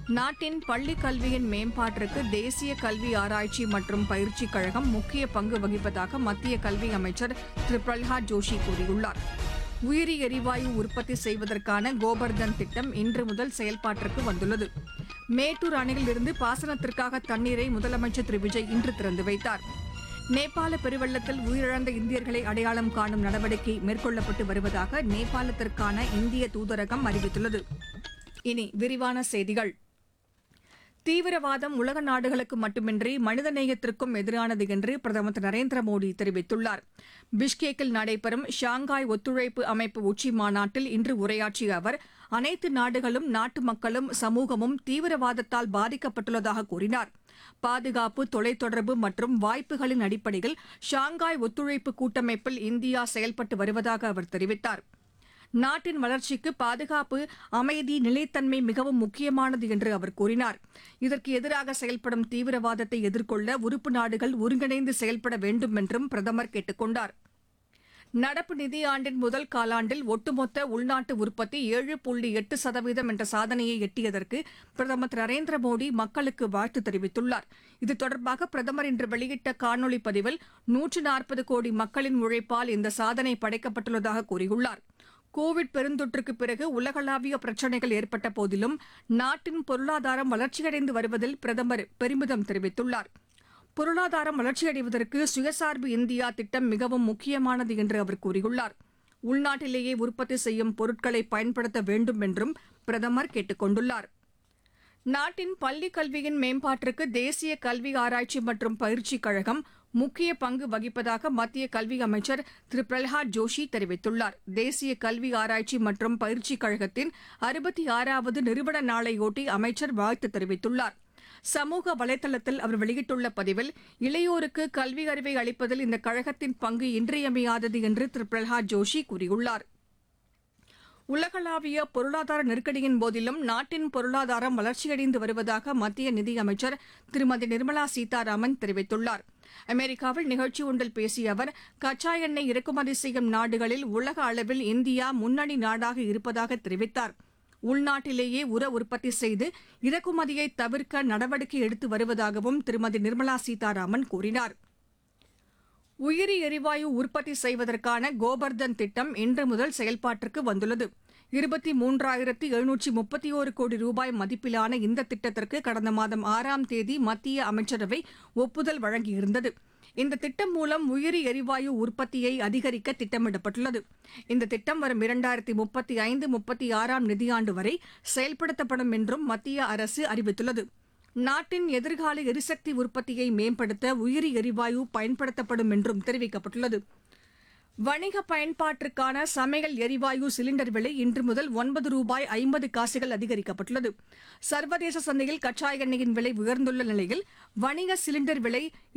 நாட்டின் பள்ளிக் கல்வியின் மேம்பாட்டிற்கு தேசிய கல்வி ஆராய்ச்சி மற்றும் பயிற்சிக் கழகம் முக்கிய பங்கு வகிப்பதாக மத்திய கல்வி அமைச்சர் திரு பிரல்ஹாத் ஜோஷி கூறியுள்ளார். உயிரி எரிவாயு உற்பத்தி செய்வதற்கான கோபர்தன் திட்டம் இன்று முதல் செயல்பாட்டிற்கு வந்துள்ளது. மேட்டூர் அணையிலிருந்து பாசனத்திற்காக தண்ணீரை முதலமைச்சர் திரு விஜய் இன்று திறந்து வைத்தார். நேபாள பெருவெள்ளத்தில் உயிரிழந்த இந்தியர்களை அடையாளம் காணும் நடவடிக்கை மேற்கொள்ளப்பட்டு வருவதாக நேபாளத்திற்கான இந்திய தூதரகம் அறிவித்துள்ளது. இனி விரிவான செய்திகள். தீவிரவாதம் உலக நாடுகளுக்கு மட்டுமின்றி மனிதநேயத்திற்கும் எதிரானது என்று பிரதமர் திரு நரேந்திர மோடி தெரிவித்துள்ளார். பிஷ்கேக்கில் நடைபெறும் ஷாங்காய் ஒத்துழைப்பு அமைப்பு உச்சி மாநாட்டில் இன்று உரையாற்றிய அவர், அனைத்து நாடுகளும் நாட்டு மக்களும் சமூகமும் தீவிரவாதத்தால் பாதிக்கப்பட்டுள்ளதாக கூறினார். பாதுகாப்பு, தொலைத்தொடர்பு மற்றும் வாய்ப்புகளின் அடிப்படையில் ஷாங்காய் ஒத்துழைப்பு கூட்டமைப்பில் இந்தியா செயல்பட்டு வருவதாக அவர் தெரிவித்தார். நாட்டின் வளர்ச்சிக்கு பாதுகாப்பு, அமைதி, நிலைத்தன்மை மிகவும் முக்கியமானது என்று அவர் கூறினார். இதற்கு எதிராக செயல்படும் தீவிரவாதத்தை எதிர்கொள்ள உறுப்பு நாடுகள் ஒருங்கிணைந்து செயல்பட வேண்டும் என்றும் பிரதமர் கேட்டுக் கொண்டார். நடப்பு நிதியாண்டின் முதல் காலாண்டில் ஒட்டுமொத்த உள்நாட்டு உற்பத்தி 7.8% என்ற சாதனையை எட்டியதற்கு பிரதமர் திரு நரேந்திர மோடி மக்களுக்கு வாழ்த்து தெரிவித்துள்ளார். இது தொடர்பாக பிரதமர் இன்று வெளியிட்ட காணொலி பதிவில் 140 கோடி மக்களின் உழைப்பால் இந்த சாதனை படைக்கப்பட்டுள்ளதாக கூறியுள்ளார். கோவிட் பெருந்தொற்றுக்கு பிறகு உலகளாவிய பிரச்சினைகள் ஏற்பட்ட போதிலும் நாட்டின் பொருளாதாரம் வளர்ச்சியடைந்து வருவதில் பிரதமர் பெருமிதம் தெரிவித்துள்ளார். பொருளாதாரம் வளர்ச்சியடைவதற்கு சுயசார்பு இந்தியா திட்டம் மிகவும் முக்கியமானது என்று அவர் கூறியுள்ளார். உள்நாட்டிலேயே உற்பத்தி செய்யும் பொருட்களை பயன்படுத்த வேண்டும் என்றும் பிரதமர் கேட்டுக் கொண்டுள்ளார். நாட்டின் பள்ளிக் கல்வியின் மேம்பாட்டிற்கு தேசிய கல்வி ஆராய்ச்சி மற்றும் பயிற்சிக் கழகம் முக்கிய பங்கு வகிப்பதாக மத்திய கல்வி அமைச்சர் திரு பிரல்ஹாத் ஜோஷி தெரிவித்துள்ளார். தேசிய கல்வி ஆராய்ச்சி மற்றும் பயிற்சிக் கழகத்தின் 66வது நிறுவன நாளையொட்டி அமைச்சர் வாழ்த்து தெரிவித்துள்ளார். சமூக வலைதளத்தில் அவர் வெளியிட்டுள்ள பதிவில், இளையோருக்கு கல்வி அறிவை அளிப்பதில் இந்த கழகத்தின் பங்கு இன்றியமையாதது என்று திரு பிரல்ஹாத் ஜோஷி கூறியுள்ளார். உலகளாவிய பொருளாதார நெருக்கடியின் போதிலும் நாட்டின் பொருளாதாரம் வளர்ச்சியடைந்து வருவதாக மத்திய நிதியமைச்சர் திருமதி நிர்மலா சீதாராமன் தெரிவித்துள்ளார். அமெரிக்காவில் நிகழ்ச்சி ஒன்றில் பேசிய அவர், கச்சா எண்ணெய் இறக்குமதி செய்யும் நாடுகளில் உலக அளவில் இந்தியா முன்னணி நாடாக இருப்பதாக தெரிவித்தார். உள்நாட்டிலேயே உர உற்பத்தி செய்து இறக்குமதியை தவிர்க்க நடவடிக்கை எடுத்து வருவதாகவும் திருமதி நிர்மலா சீதாராமன் கூறினார். உயிரி எரிவாயு உற்பத்தி செய்வதற்கான கோபர்தன் திட்டம் இன்று முதல் செயல்பாட்டிற்கு வந்துள்ளது. 23,731 கோடி ரூபாய் மதிப்பிலான இந்த திட்டத்திற்கு கடந்த மாதம் 6ஆம் தேதி மத்திய அமைச்சரவை ஒப்புதல் வழங்கியிருந்தது. இந்த திட்டம் மூலம் உயிரி எரிவாயு உற்பத்தியை அதிகரிக்க திட்டமிடப்பட்டுள்ளது. இந்த திட்டம் வரும் 2035-36ஆம் நிதியாண்டு வரை செயல்படுத்தப்படும் என்றும் மத்திய அரசு அறிவித்துள்ளது. நாட்டின் எதிர்கால எரிசக்தி உற்பத்தியை மேம்படுத்த உயிரி எரிவாயு பயன்படுத்தப்படும் என்றும் தெரிவிக்கப்பட்டுள்ளது. வணிக பயன்பாட்டிற்கான சமையல் எரிவாயு சிலிண்டர் விலை இன்று முதல் ₹9.50 அதிகரிக்கப்பட்டுள்ளது. சர்வதேச சந்தையில் கச்சா எண்ணெயின் விலை உயர்ந்துள்ள நிலையில் வணிக சிலிண்டர் விலை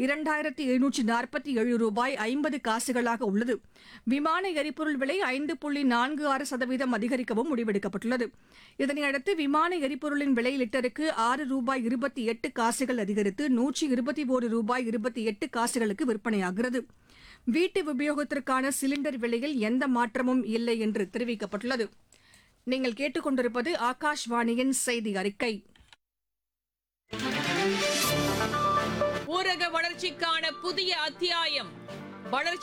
₹2,747.50 உள்ளது. விமான எரிபொருள் விலை 5.46% அதிகரிக்கவும் முடிவெடுக்கப்பட்டுள்ளது. இதனையடுத்து விமான எரிபொருளின் விலை லிட்டருக்கு ₹6.28 அதிகரித்து ₹121.28 விற்பனையாகிறது. வீட்டு உபயோகத்திற்கான சிலிண்டர் விலையில் எந்த மாற்றமும் இல்லை என்று தெரிவிக்கப்பட்டுள்ளது. நீங்கள் கேட்டுக்கொண்டிருப்பது ஆகாஷ்வாணியின் செய்தி அறிக்கை. ஊரக வளர்ச்சிக்கான புதிய அத்தியாயம். வளர்ச்சி